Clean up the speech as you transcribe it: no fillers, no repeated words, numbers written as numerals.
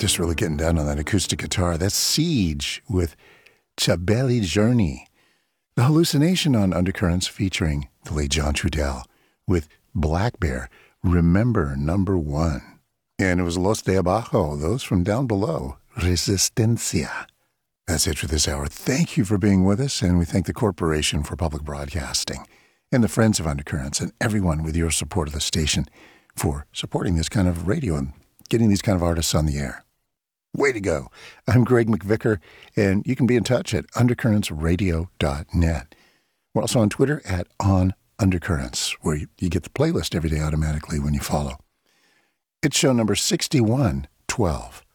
Just really getting down on that acoustic guitar. That's Siege with Chabeli Journey. The Hallucination on Undercurrents featuring the late John Trudell with Black Bear, Remember Number 1. And it was Los de Abajo, those from down below, Resistencia. That's it for this hour. Thank you for being with us, and we thank the Corporation for Public Broadcasting and the Friends of Undercurrents and everyone with your support of the station for supporting this kind of radio and getting these kind of artists on the air. Way to go. I'm Greg McVicker, and you can be in touch at undercurrentsradio.net. We're also on Twitter at OnUndercurrents, where you get the playlist every day automatically when you follow. It's show number 6112.